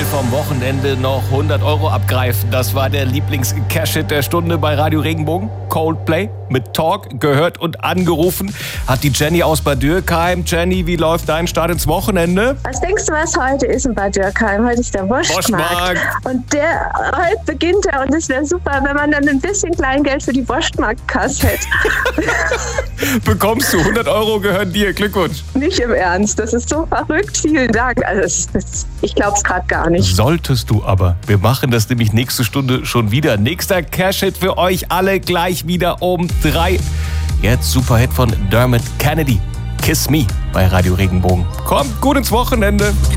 vom Wochenende noch 100 € abgreifen. Das war der Lieblings-Cash-Hit der Stunde bei Radio Regenbogen. Coldplay mit Talk gehört und angerufen hat die Jenny aus Bad Dürkheim. Jenny, wie läuft dein Start ins Wochenende? Was denkst du, was heute ist in Bad Dürkheim? Heute ist der Wurstmarkt. Und heute beginnt er und es wäre super, wenn man dann ein bisschen Kleingeld für die Wurstmarktkasse hätte. Bekommst du 100 € gehören dir. Glückwunsch. Nicht im Ernst, das ist so verrückt. Vielen Dank. Also ich glaube es gerade gar nicht. Solltest du aber. Wir machen das nämlich nächste Stunde schon wieder. Nächster Cash-Hit für euch alle gleich wieder um 3. Jetzt Superhit von Dermot Kennedy. Kiss Me bei Radio Regenbogen. Kommt gut ins Wochenende.